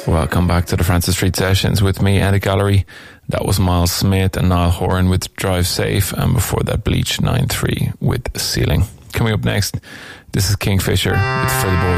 Welcome back to the Francis Street Sessions with me, Edit Gallery. That was Miles Smith and Niall Horan with Drive Safe, and before that Bleach 9-3 with Ceiling. Coming up next, this is Kingfisher with For the Boys.